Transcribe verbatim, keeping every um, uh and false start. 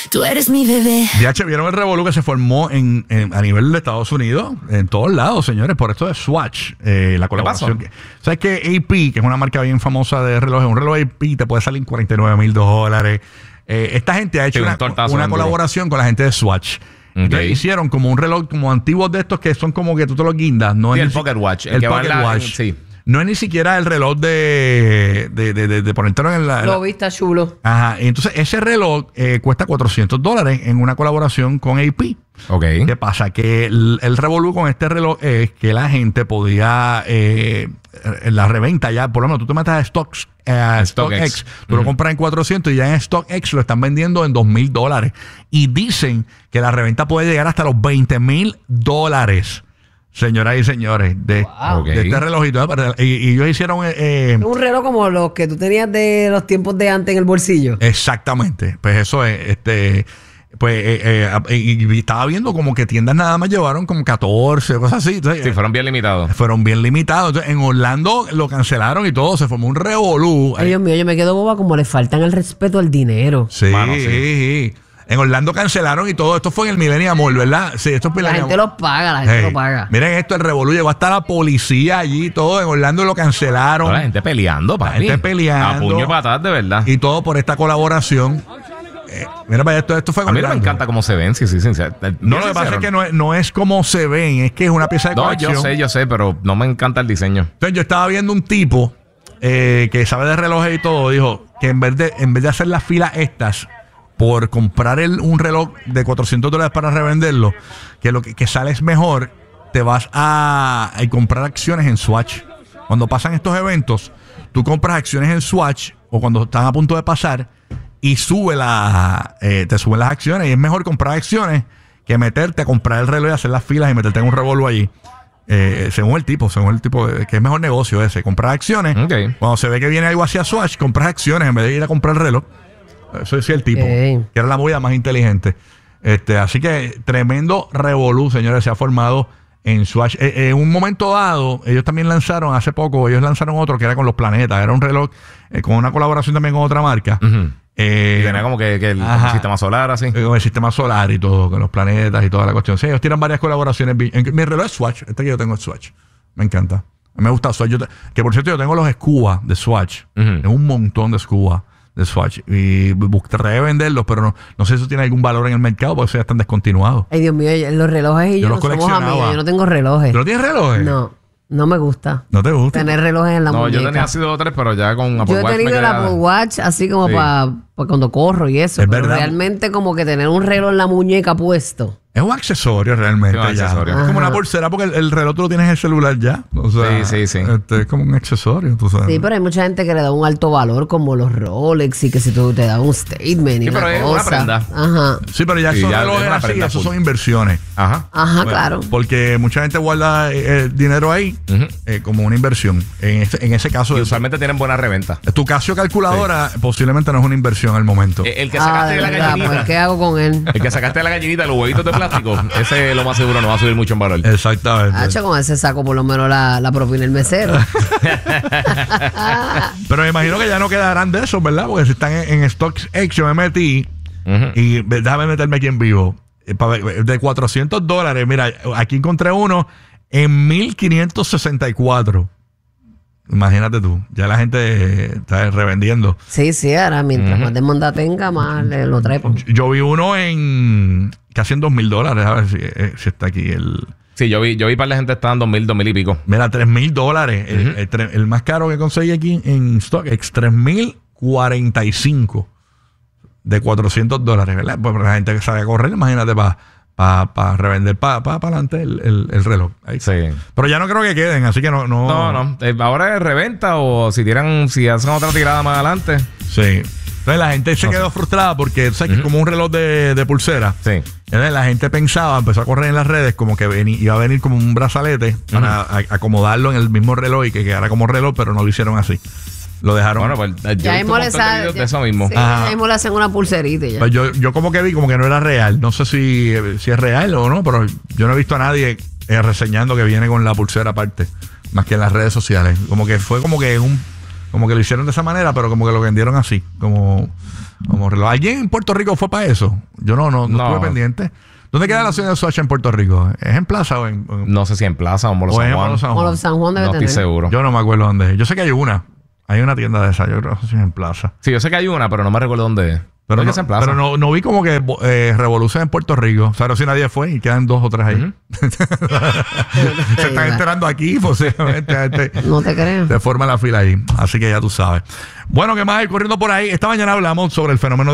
Tú eres mi bebé. D H, ¿vieron el revolú que se formó en, en, a nivel de Estados Unidos? En todos lados, señores, por esto de Swatch, eh, la colaboración. Que, ¿sabes que A P, que es una marca bien famosa de relojes, un reloj A P te puede salir en cuarenta y nueve mil dólares? Eh, esta gente ha hecho sí, una, un una colaboración con la gente de Swatch. Okay. Entonces hicieron como un reloj como antiguos de estos que son como que tú te los guindas. No sí, es el Pocket Watch. El, el Pocket la, Watch. Sí. No es ni siquiera el reloj de, de, de, de, de ponértelo en la... Lo viste chulo. Ajá. Y entonces ese reloj eh, cuesta cuatrocientos dólares en una colaboración con A P. Ok. ¿Qué pasa? Que el, el revolú con este reloj es que la gente podía... Eh, en la reventa ya, por lo menos tú te metes a Stocks, eh, a StockX, Stock tú uh-huh. lo compras en cuatrocientos y ya en StockX lo están vendiendo en dos mil dólares. Y dicen que la reventa puede llegar hasta los veinte mil dólares. Señoras y señores, de, wow. de este relojito. Y, y ellos hicieron... Eh, un reloj como los que tú tenías de los tiempos de antes en el bolsillo. Exactamente. Pues eso es... este Pues eh, eh, y, y estaba viendo como que tiendas nada más llevaron como catorce, cosas así. Entonces, sí, fueron bien limitados. Fueron bien limitados. Entonces, en Orlando lo cancelaron y todo. Se formó un revolú. Ay, Dios mío, yo me quedo boba como le faltan el respeto al dinero. Sí, Mano, sí. sí. En Orlando cancelaron y todo. Esto fue en el Millennium Mall, ¿verdad? Sí, esto es La gente lo paga, la gente hey, lo paga. Miren esto, el revolú llegó hasta la policía allí y todo. En Orlando lo cancelaron. Toda la gente peleando, para La gente peleando. A puño y patas, de verdad. Y todo por esta colaboración. Eh, mira, para esto, esto fue a mí no me encanta cómo se ven, sí, sí, sí. No, lo que pasa es que no es, no es como se ven, es que es una pieza de no, colección. Yo sé, yo sé, pero no me encanta el diseño. Entonces, yo estaba viendo un tipo eh, que sabe de relojes y todo, dijo que en vez de, en vez de hacer las filas estas por comprar el, un reloj de cuatrocientos dólares para revenderlo, que lo que, que sale es mejor, te vas a, a comprar acciones en Swatch. Cuando pasan estos eventos, tú compras acciones en Swatch o cuando están a punto de pasar y sube la, eh, te suben las acciones y es mejor comprar acciones que meterte a comprar el reloj y hacer las filas y meterte en un revolvo allí. Eh, según el tipo, según el tipo, de, que es mejor negocio ese, comprar acciones. Okay. Cuando se ve que viene algo hacia Swatch, compras acciones en vez de ir a comprar el reloj. Eso decía el tipo, okay. que era la movida más inteligente. Este, así que tremendo revolú, señores, se ha formado en Swatch. Eh, en un momento dado, ellos también lanzaron, hace poco, ellos lanzaron otro que era con los planetas. Era un reloj eh, con una colaboración también con otra marca. Uh-huh. Eh, y tenía como que, que el, el sistema solar así. Con el sistema solar y todo, con los planetas y toda la cuestión. Sí, ellos tienen varias colaboraciones. En, mi reloj es Swatch. Este que yo tengo es Swatch. Me encanta. A mí me gusta Swatch. Yo te, que por cierto, yo tengo los Scuba de Swatch. Uh-huh. Tengo un montón de Scuba de Swatch. Y traté de venderlos, pero no, no sé si eso tiene algún valor en el mercado porque eso ya están descontinuados. Ay, Dios mío, los relojes y yo, yo los no somos amigos. Yo no tengo relojes. ¿Tú no tienes relojes? No. No me gusta. ¿No te gusta? Tener relojes en la no, muñeca. No, yo tenía así dos o tres, pero ya con Apple Watch. Watch Yo he tenido el Apple Watch así como sí. para pa cuando corro y eso. Es pero verdad. Realmente como que tener un reloj en la muñeca puesto. Es un accesorio realmente. Es un accesorio. Ya. Es como una pulsera porque el, el reloj tú lo tienes en el celular ya. O sea, sí, sí, sí. Este, es como un accesorio, tú sabes. Sí, pero hay mucha gente que le da un alto valor como los Rolex y que si tú te das un statement y sí, una pero es cosa. una prenda. Ajá. Sí, pero ya sí, esos ya relojes así, prenda esos full. son inversiones. Ajá. Ajá, bueno, claro. Porque mucha gente guarda eh, dinero ahí uh-huh. eh, como una inversión. En, este, en ese caso... Y usualmente tienen buena reventa. Tu Casio calculadora sí. posiblemente no es una inversión al momento. El, el que sacaste ah, de la verdad, gallinita. Pues, ¿qué hago con él? El que sacaste de la gallinita, los huevitos de plástico, ese lo más seguro no va a subir mucho en valor. Exactamente. Hacho, con ese saco por lo menos la, la propina el mesero. Pero me imagino que ya no quedarán de eso, ¿verdad? Porque si están en, en StockX, yo me metí uh-huh. y déjame meterme aquí en vivo. De cuatrocientos dólares, mira, aquí encontré uno en mil quinientos sesenta y cuatro. Imagínate tú, ya la gente está revendiendo. Sí, sí, ahora mientras uh-huh. más demanda tenga, más le, lo trae. Yo vi uno en casi en dos mil dólares, a ver si, eh, si está aquí el... Sí, yo vi, yo vi para la gente estaban dos mil, dos mil y pico. Mira, tres mil dólares. Uh-huh. El, el, el más caro que conseguí aquí en StockX, tres mil cuarenta y cinco de cuatrocientos dólares, ¿verdad? Pues la gente que sabe correr, imagínate para pa, pa revender para pa, pa adelante el, el, el reloj. Ahí. Sí. Pero ya no creo que queden, así que no... No, no. no. Eh, ahora es reventa o si tiran, si hacen otra tirada más adelante. Sí. Entonces la gente se no quedó sé. frustrada porque, ¿sabes? Uh-huh. Que es como un reloj de, de pulsera. Sí. Entonces la gente pensaba, empezó a correr en las redes como que vení, iba a venir como un brazalete uh-huh. para a, acomodarlo en el mismo reloj y que quedara como reloj, pero no lo hicieron así. Lo dejaron. Bueno, pues yo ya mismo le sale, de eso mismo. Sí, ya mismo le hacen una pulserita y ya. Pues yo, yo como que vi como que no era real. No sé si, si es real o no, pero yo no he visto a nadie eh, reseñando que viene con la pulsera aparte, más que en las redes sociales. Como que fue como que un, como que lo hicieron de esa manera, pero como que lo vendieron así, como Como reloj. ¿Alguien en Puerto Rico fue para eso? Yo no, no, no, No. estuve pendiente. ¿Dónde queda la ciudad de Soacha en Puerto Rico? ¿Es en Plaza o en...? en- No sé si en Plaza o en Molo o es San en Juan. Molo San Como Juan? los San Juan debe No tener. estoy seguro. Yo no me acuerdo dónde es. Yo sé que hay una. Hay una tienda de esa. Yo creo que sí es en Plaza. Sí, yo sé que hay una, pero no me recuerdo dónde es. Pero, Creo que no, es en Plaza. pero no, no vi como que eh, revolución en Puerto Rico. O sea, no sé si nadie fue y quedan dos o tres ahí. Se están enterando aquí, posiblemente. Este, No te creo. se forma la fila ahí. Así que ya tú sabes. Bueno, ¿qué más hay corriendo por ahí? Esta mañana hablamos sobre el fenómeno